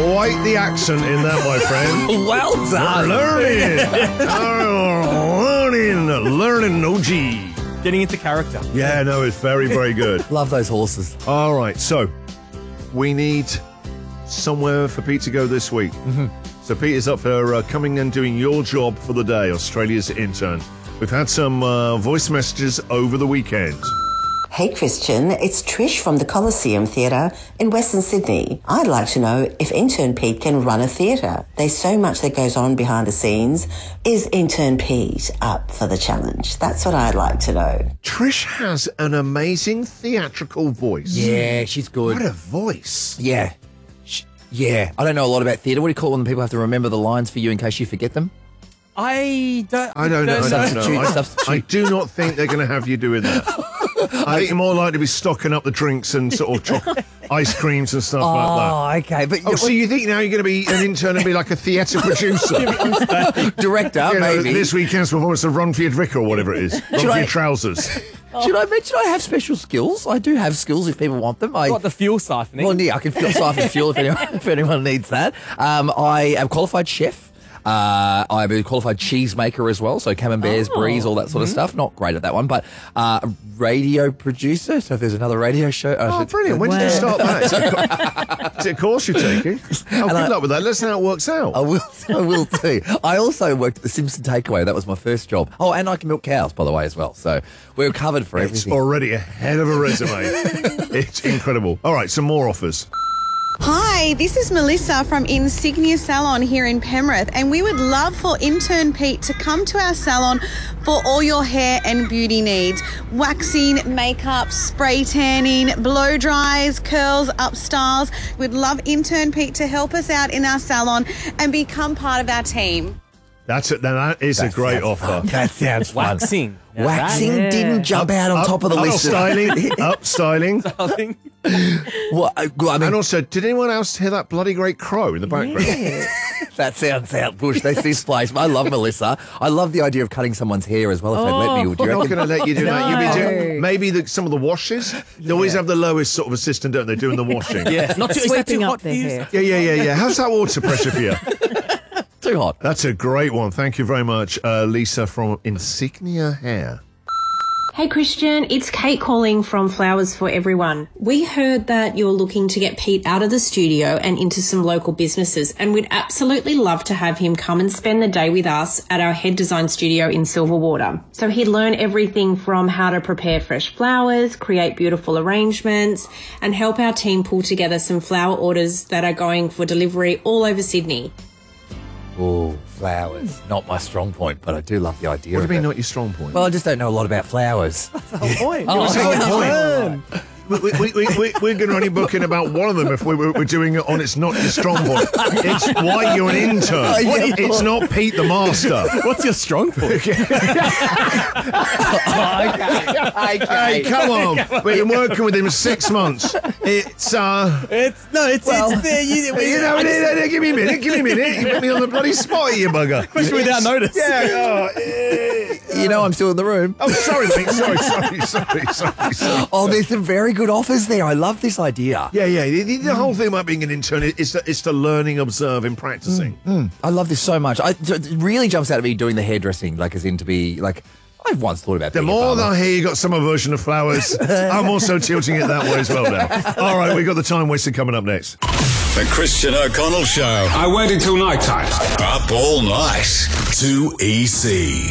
Quite the accent in that, my friend. Well done. Learning, OG. Getting into character. Yeah, no, it's very, very good. Love those horses. All right, so we need somewhere for Pete to go this week. Mm-hmm. So Pete is up for coming and doing your job for the day, Australia's intern. We've had some voice messages over the weekend. Hey Christian, it's Trish from the Coliseum Theatre in Western Sydney. I'd like to know if Intern Pete can run a theatre. There's so much that goes on behind the scenes. Is Intern Pete up for the challenge? That's what I'd like to know. Trish has an amazing theatrical voice. Yeah, she's good. What a voice. Yeah. Yeah. I don't know a lot about theatre. What do you call it when people have to remember the lines for you in case you forget them? I don't know. Substitute. I do not think they're going to have you doing that. I think you're more likely to be stocking up the drinks and sort of ice creams and stuff like that. Oh, okay. But so you think now you're going to be an intern and be like a theatre producer? Director, maybe. This weekend's performance of Run for Your Vicar or whatever it is. Run for Your Trousers. Should I mention I have special skills? I do have skills if people want them. Got the fuel siphoning. Well, yeah, I can siphon fuel if anyone needs that. I am a qualified chef. I'm a qualified cheesemaker as well, so camemberts, bries, all that sort of stuff. Not great at that one, but a radio producer. So if there's another radio show... brilliant. When did you start that? Is it a course you're taking? Good luck with that. Let's see how it works out. I will too. I also worked at the Simpson Takeaway. That was my first job. Oh, and I can milk cows, by the way, as well. So we're covered for everything. It's already ahead of a resume. It's incredible. All right, some more offers. Hi, this is Melissa from Insignia Salon here in Penrith, and we would love for Intern Pete to come to our salon for all your hair and beauty needs. Waxing, makeup, spray tanning, blow dries, curls, up styles. We'd love Intern Pete to help us out in our salon and become part of our team. That is a great offer. That sounds fun. Waxing. Waxing didn't jump out on top of the list. Up styling. Well, I mean, and also, did anyone else hear that bloody great crow in the background? Yeah. That sounds out bush. This place. I love Melissa. I love the idea of cutting someone's hair as well. If they'd let me, would you I'm not reckon? going to let you do that. You'll be doing maybe some of the washes. They always have the lowest sort of assistant, don't they, doing the washing? Yeah, not too, Sweeping hot up their hair. Yeah. How's that water pressure for you? Too hot. That's a great one. Thank you very much, Lisa from Insignia Hair. Hey Christian, it's Kate calling from Flowers for Everyone. We heard that you're looking to get Pete out of the studio and into some local businesses, and we'd absolutely love to have him come and spend the day with us at our head design studio in Silverwater. So he'd learn everything from how to prepare fresh flowers, create beautiful arrangements, and help our team pull together some flower orders that are going for delivery all over Sydney. Oh, flowers. Not my strong point, but I do love the idea What of do you mean it. not your strong point? Well, I just don't know a lot about flowers. That's the whole point. We're going to only book in about one of them if we're doing it on It's Not Your Strong Point. It's why you're an intern. It's not Pete the Master. What's your strong point? Hey, come on. We've been working with him 6 months. It's there. Give me a minute. You put me on the bloody spot, you bugger. Especially without notice. Yeah. You know I'm still in the room. Oh, sorry, mate. Sorry. Oh, there's some very good offers there. I love this idea. Yeah. The whole thing about being an intern is the learning, observing, practicing. I love this so much. It really jumps out at me doing the hairdressing, like as in to be like. I've once thought about The being a more farmer. that I hear you got summer version of flowers, I'm also tilting it that way as well now. All right, we've got the time waster coming up next. The Christian O'Connell Show. I waited till night time. Up all night. 2EC.